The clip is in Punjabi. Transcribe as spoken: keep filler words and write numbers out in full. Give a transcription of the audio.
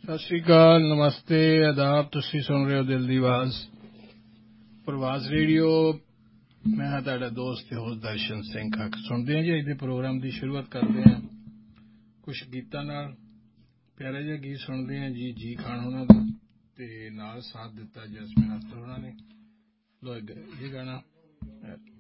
ਸਤਿ ਸ਼੍ਰੀ ਅਕਾਲ, ਨਮਸਤੇ, ਆਦਾਬ। ਤੁਸੀਂ ਸੁਣ ਰਹੇ ਹੋ ਦਿਲ ਦੀ ਆਵਾਜ਼, ਪ੍ਰਵਾਸ ਰੇਡੀਓ। ਮੈਂ ਹਾਂ ਤੁਹਾਡਾ ਦੋਸਤ ਤੇ ਹੋਸਟ ਦਰਸ਼ਨ ਸਿੰਘ। ਹੱਕ ਸੁਣਦੇ ਹਾਂ ਜੀ। ਅੱਜ ਦੇ ਪ੍ਰੋਗਰਾਮ ਦੀ ਸ਼ੁਰੂਆਤ ਕਰਦੇ ਹਾਂ ਕੁਛ ਗੀਤਾਂ ਨਾਲ। ਪਿਆਰਾ ਜਿਹਾ ਗੀਤ ਸੁਣਦੇ ਹਾਂ ਜੀ ਜੀ ਖਾਨ ਹੋਣਾ ਦਾ, ਤੇ ਨਾਲ ਸਾਥ ਦਿੱਤਾ ਜੈਸਮੀਨ ਅਖਤਰ ਹੋਣਾ ਨੇ। ਲੋ ਇਹ ਗਾਣਾ